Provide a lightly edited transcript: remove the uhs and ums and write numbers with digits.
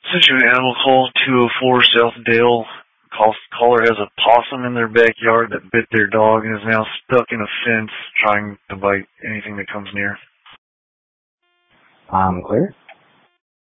Century Animal Call 204 South Dale. Caller has a possum in their backyard that bit their dog and is now stuck in a fence trying to bite anything that comes near. I'm clear.